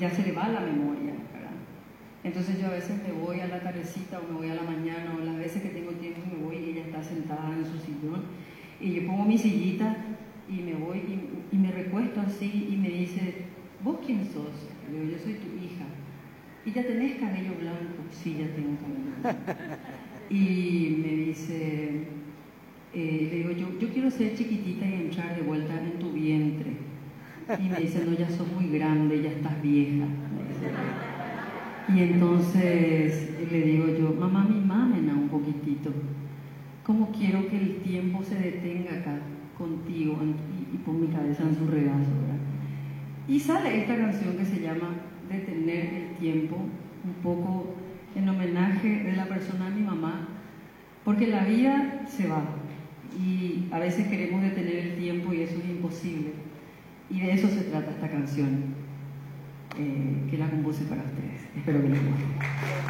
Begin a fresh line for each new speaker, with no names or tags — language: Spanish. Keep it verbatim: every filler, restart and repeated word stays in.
ya se le va la memoria, ¿verdad? Entonces yo a veces me voy a la tardecita o me voy a la mañana, o las veces que tengo tiempo me voy y ella está sentada en su sillón y yo pongo mi sillita y me voy y, y me recuesto así y me dice, ¿vos quién sos? Le digo, yo soy tu hija. ¿Y ya tenés cabello blanco? Sí, ya tengo cabello blanco. Y me dice, eh, le digo, yo, yo quiero ser chiquitita y entrar de vuelta en tu vientre. Y me dice, no, ya sos muy grande, ya estás vieja. Y entonces le digo yo, mamá, mimámena un poquitito. ¿Cómo quiero que el tiempo se detenga acá contigo y, y pon mi cabeza en su regazo, ¿verdad? Y sale esta canción que se llama Detener el tiempo, un poco en homenaje de la persona de mi mamá, porque la vida se va y a veces queremos detener el tiempo y eso es imposible. Y de eso se trata esta canción, eh, que la compuse para ustedes. Espero que les guste.